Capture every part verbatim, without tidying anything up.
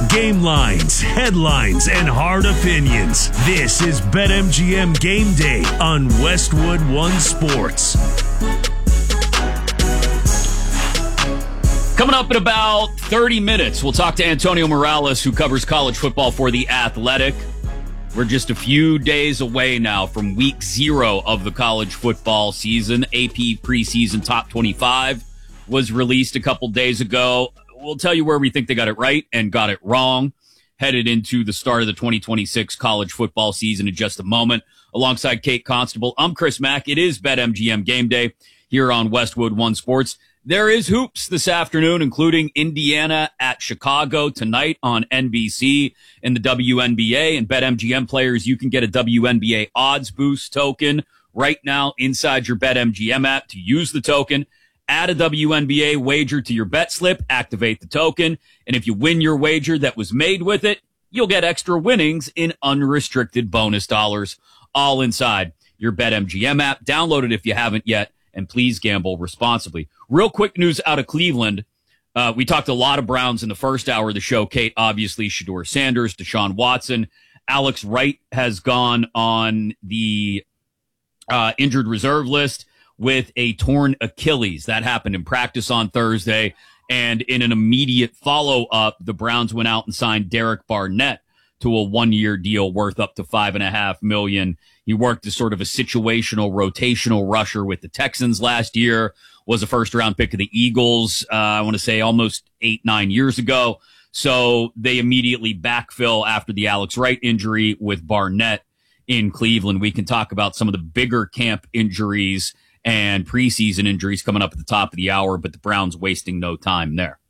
Game lines, headlines, and hard opinions. This is BetMGM Game Day on Westwood One Sports. Coming up in about thirty minutes, we'll talk to Antonio Morales, who covers college football for The Athletic. We're just a few days away now from week zero of the college football season. A P preseason top twenty-five was released a couple days ago. We'll tell you where we think they got it right and got it wrong, headed into the start of the twenty twenty-six college football season in just a moment. Alongside Kate Constable, I'm Chris Mack. It is BetMGM Game Day here on Westwood One Sports. There is hoops this afternoon, including Indiana at Chicago tonight on N B C in the W N B A. And BetMGM players, you can get a W N B A odds boost token right now inside your BetMGM app. To use the token, add a W N B A wager to your bet slip, activate the token, and if you win your wager that was made with it, you'll get extra winnings in unrestricted bonus dollars, all inside your BetMGM app. Download it if you haven't yet, and please gamble responsibly. Real quick news out of Cleveland. Uh, we talked a lot of Browns in the first hour of the show. Kate, obviously, Shedeur Sanders, Deshaun Watson. Alex Wright has gone on the uh, injured reserve list with a torn Achilles. That happened in practice on Thursday. And in an immediate follow-up, the Browns went out and signed Derek Barnett to a one-year deal worth up to five and a half million. He worked as sort of a situational, rotational rusher with the Texans last year, was a first-round pick of the Eagles, uh, I want to say almost eight, nine years ago. So they immediately backfill after the Alex Wright injury with Barnett in Cleveland. We can talk about some of the bigger camp injuries and preseason injuries coming up at the top of the hour, but the Browns wasting no time there.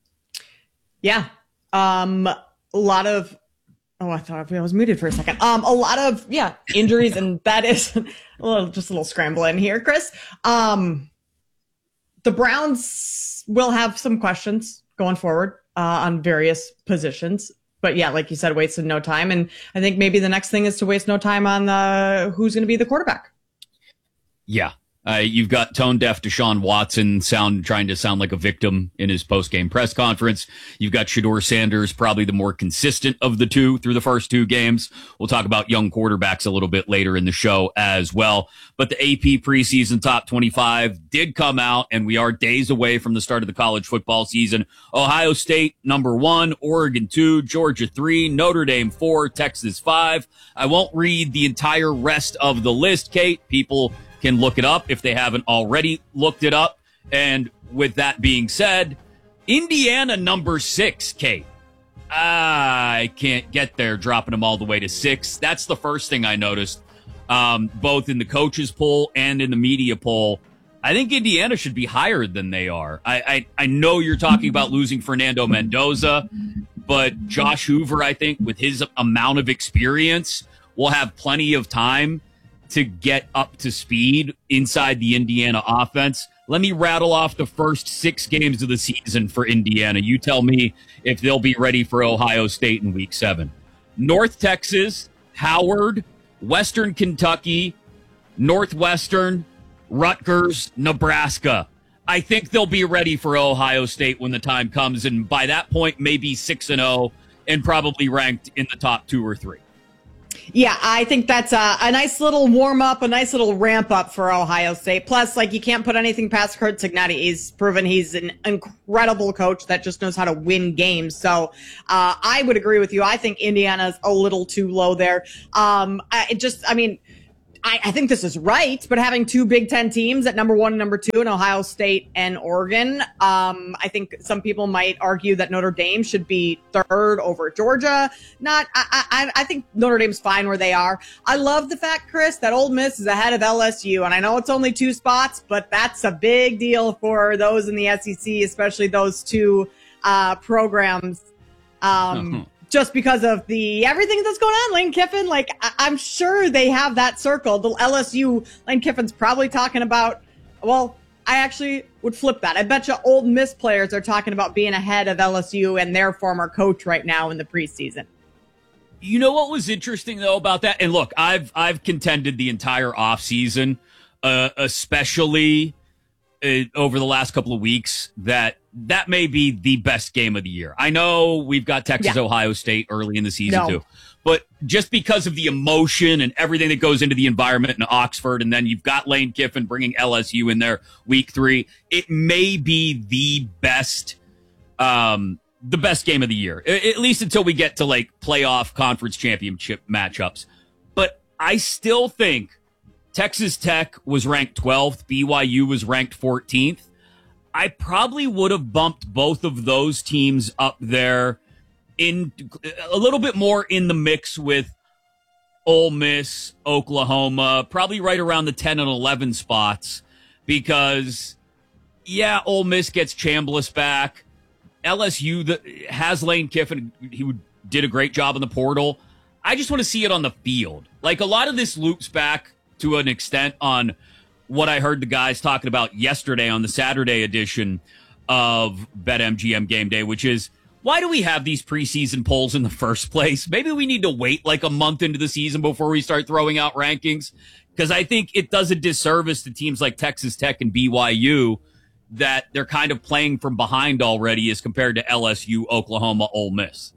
Yeah. Um, a lot of, oh, I thought I was muted for a second. Um, a lot of, yeah, injuries, and that is a little, just a little scramble in here, Chris. Um, the Browns will have some questions going forward uh, on various positions. But yeah, like you said, wasted no time. And I think maybe the next thing is to waste no time on the, who's going to be the quarterback. Yeah. Uh, you've got tone-deaf Deshaun Watson sound trying to sound like a victim in his post-game press conference. You've got Shedeur Sanders, probably the more consistent of the two through the first two games. We'll talk about young quarterbacks a little bit later in the show as well. But the A P preseason top twenty-five did come out, and we are days away from the start of the college football season. Ohio State, number one, Oregon two, Georgia three, Notre Dame four, Texas five. I won't read the entire rest of the list, Kate. People can look it up if they haven't already looked it up. And with that being said, Indiana number six, Kate. I can't get there, dropping them all the way to six. That's the first thing I noticed, um, both in the coaches poll and in the media poll. I think Indiana should be higher than they are. I, I, I know you're talking about losing Fernando Mendoza, but Josh Hoover, I think, with his amount of experience, will have plenty of time to get up to speed inside the Indiana offense. Let me rattle off the first six games of the season for Indiana. You tell me if they'll be ready for Ohio State in week seven. North Texas, Howard, Western Kentucky, Northwestern, Rutgers, Nebraska. I think they'll be ready for Ohio State when the time comes, and by that point, maybe six and oh and probably ranked in the top two or three. Yeah, I think that's a, a nice little warm up, a nice little ramp up for Ohio State. Plus, like, you can't put anything past Kurt Cignetti. He's proven he's an incredible coach that just knows how to win games. So, uh, I would agree with you. I think Indiana's a little too low there. Um, I it just, I mean, I, I think this is right, but having two Big Ten teams at number one and number two in Ohio State and Oregon, um, I think some people might argue that Notre Dame should be third over Georgia. Not, I, I, I think Notre Dame's fine where they are. I love the fact, Chris, that Ole Miss is ahead of L S U, and I know it's only two spots, but that's a big deal for those in the S E C, especially those two uh, programs. Um, mm-hmm. Just because of the everything that's going on, Lane Kiffin, like I- I'm sure they have that circle. The L S U, Lane Kiffin's probably talking about, well, I actually would flip that. I bet you Ole Miss players are talking about being ahead of L S U and their former coach right now in the preseason. You know what was interesting, though, about that? And look, I've I've contended the entire offseason, uh, especially uh, over the last couple of weeks, that that may be the best game of the year. I know we've got Texas, yeah. Ohio State early in the season no. too, but just because of the emotion and everything that goes into the environment in Oxford, and then you've got Lane Kiffin bringing L S U in there week three, it may be the best, um, the best game of the year, at least until we get to like playoff conference championship matchups. But I still think Texas Tech was ranked twelfth. B Y U was ranked fourteenth. I probably would have bumped both of those teams up there in a little bit more in the mix with Ole Miss, Oklahoma, probably right around the ten and eleven spots because, yeah, Ole Miss gets Chambliss back. L S U the, has Lane Kiffin. He did a great job in the portal. I just want to see it on the field. Like, a lot of this loops back to an extent on what I heard the guys talking about yesterday on the Saturday edition of BetMGM Game Day, which is, why do we have these preseason polls in the first place? Maybe we need to wait like a month into the season before we start throwing out rankings, because I think it does a disservice to teams like Texas Tech and B Y U that they're kind of playing from behind already as compared to L S U, Oklahoma, Ole Miss.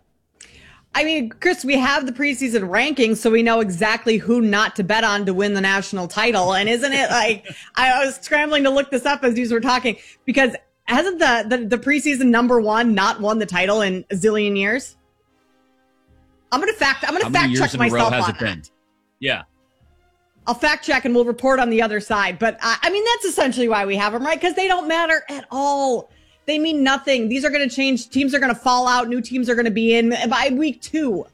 I mean, Chris, we have the preseason rankings, so we know exactly who not to bet on to win the national title. And isn't it like, I was scrambling to look this up as you were talking, because hasn't the, the, the preseason number one not won the title in a zillion years? I'm going to fact, I'm going to fact check myself on that. Been? Yeah. I'll fact check and we'll report on the other side. But I, I mean, that's essentially why we have them, right? Because they don't matter at all. They mean nothing. These are going to change. Teams are going to fall out. New teams are going to be in by week two.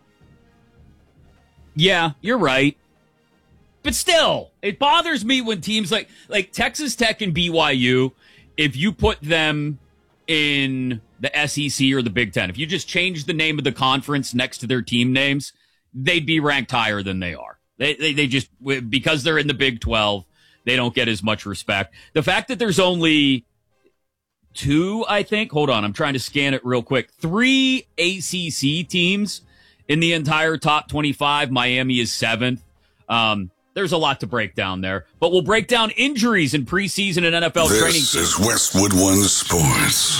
Yeah, you're right. But still, it bothers me when teams like like Texas Tech and B Y U, if you put them in the S E C or the Big Ten, if you just change the name of the conference next to their team names, they'd be ranked higher than they are. They they, they just, because they're in the Big twelve, they don't get as much respect. The fact that there's only two, I think, hold on, I'm trying to scan it real quick. Three A C C teams in the entire top twenty-five. Miami is seventh. Um, there's a lot to break down there, but we'll break down injuries in preseason and N F L this training. This is Westwood One Sports.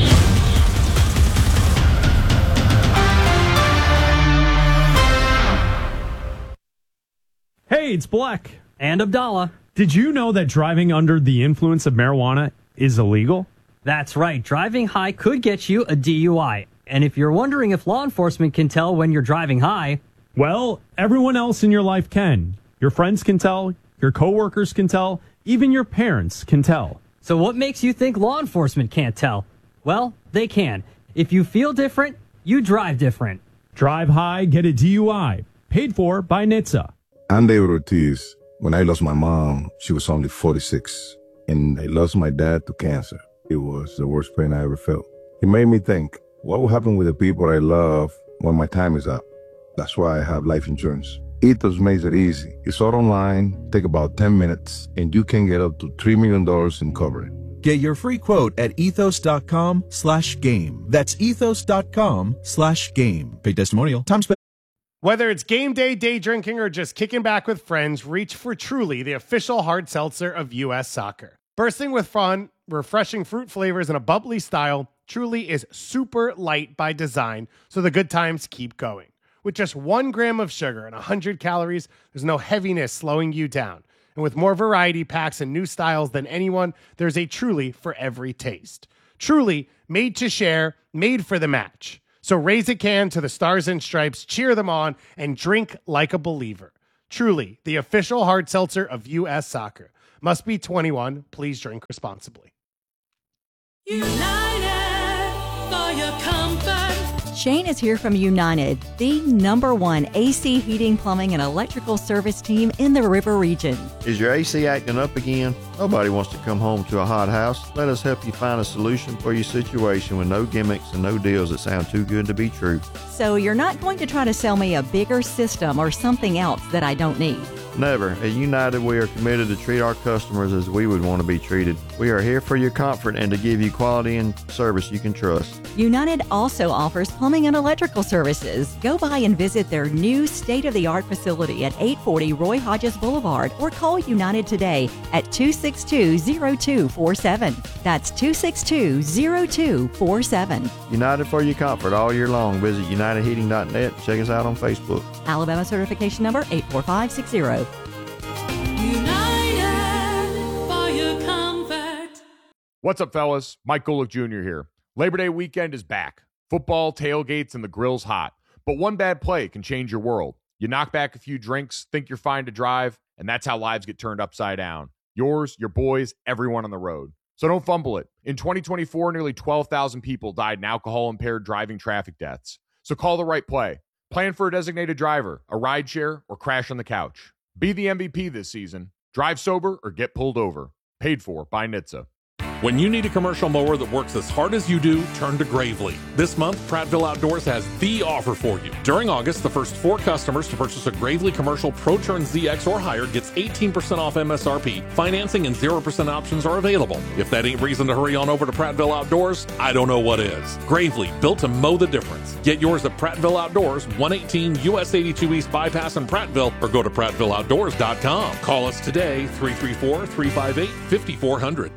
Hey, it's Black. And Abdallah. Did you know that driving under the influence of marijuana is illegal? That's right. Driving high could get you a D U I. And if you're wondering if law enforcement can tell when you're driving high, well, everyone else in your life can. Your friends can tell, your coworkers can tell, even your parents can tell. So what makes you think law enforcement can't tell? Well, they can. If you feel different, you drive different. Drive high, get a D U I. Paid for by N H T S A. I'm David Ortiz. When I lost my mom, she was only forty-six. And I lost my dad to cancer. It was the worst pain I ever felt. It made me think, what will happen with the people I love when my time is up? That's why I have life insurance. Ethos makes it easy. It's all online, take about ten minutes, and you can get up to three million dollars in coverage. Get your free quote at ethos.com slash game. That's ethos.com slash game. Paid testimonial. Time spent. Whether it's game day, day drinking, or just kicking back with friends, reach for Truly, the official hard seltzer of U S Soccer. Bursting with fun, refreshing fruit flavors, and a bubbly style, Truly is super light by design, so the good times keep going. With just one gram of sugar and one hundred calories, there's no heaviness slowing you down. And with more variety packs and new styles than anyone, there's a Truly for every taste. Truly, made to share, made for the match. So raise a can to the Stars and Stripes, cheer them on, and drink like a believer. Truly, the official hard seltzer of U S Soccer. Must be twenty-one. Please drink responsibly. United for your comfort. Shane is here from United, the number one A C heating, plumbing, and electrical service team in the River region. Is your A C acting up again? Nobody wants to come home to a hot house. Let us help you find a solution for your situation with no gimmicks and no deals that sound too good to be true. So you're not going to try to sell me a bigger system or something else that I don't need. Never. At United, we are committed to treat our customers as we would want to be treated. We are here for your comfort and to give you quality and service you can trust. United also offers plumbing and electrical services. Go by and visit their new state-of-the-art facility at eight forty Roy Hodges Boulevard or call United today at two six two, zero two four seven. That's two six two, zero two four seven. United for your comfort all year long. Visit united heating dot net. Check us out on Facebook. Alabama certification number eight four five six zero. United for your comfort. What's up, fellas? Mike Golick Junior here. Labor Day weekend is back. Football, tailgates, and the grill's hot. But one bad play can change your world. You knock back a few drinks, think you're fine to drive, and that's how lives get turned upside down. Yours, your boys, everyone on the road. So don't fumble it. In twenty twenty-four, nearly twelve thousand people died in alcohol-impaired driving traffic deaths. So call the right play. Plan for a designated driver, a rideshare, or crash on the couch. Be the M V P this season. Drive sober or get pulled over. Paid for by N H T S A. When you need a commercial mower that works as hard as you do, turn to Gravely. This month, Prattville Outdoors has the offer for you. During August, the first four customers to purchase a Gravely Commercial ProTurn Z X or higher gets eighteen percent off M S R P. Financing and zero percent options are available. If that ain't reason to hurry on over to Prattville Outdoors, I don't know what is. Gravely, built to mow the difference. Get yours at Prattville Outdoors, one eighteen U S eighty-two East Bypass in Prattville, or go to prattville outdoors dot com. Call us today, three three four, three five eight, five four zero zero.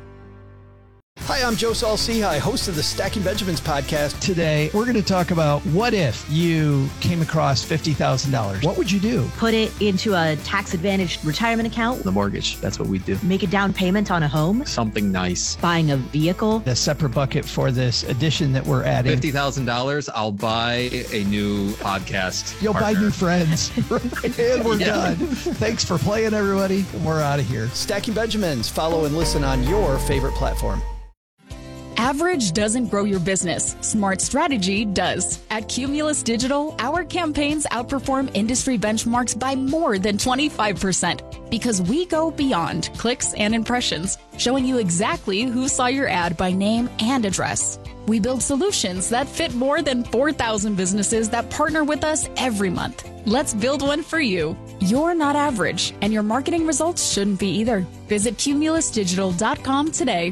Hi, I'm Joe Saul-Sehy, host of the Stacking Benjamins podcast. Today, we're going to talk about what if you came across fifty thousand dollars. What would you do? Put it into a tax-advantaged retirement account. The mortgage, that's what we do. Make a down payment on a home. Something nice. Buying a vehicle. A separate bucket for this addition that we're adding. fifty thousand dollars, I'll buy a new podcast You'll partner. buy new friends. And we're Yeah. done. Thanks for playing, everybody. We're out of here. Stacking Benjamins. Follow and listen on your favorite platform. Average doesn't grow your business. Smart strategy does. At Cumulus Digital, our campaigns outperform industry benchmarks by more than twenty-five percent because we go beyond clicks and impressions, showing you exactly who saw your ad by name and address. We build solutions that fit more than four thousand businesses that partner with us every month. Let's build one for you. You're not average, and your marketing results shouldn't be either. Visit cumulus digital dot com today.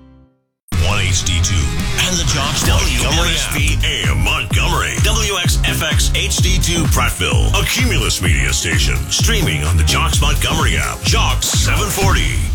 one H D two and the Jocks W S B A M Montgomery, W X F X H D two Prattville, a Cumulus media station, streaming on the Jocks Montgomery app, Jocks seven forty.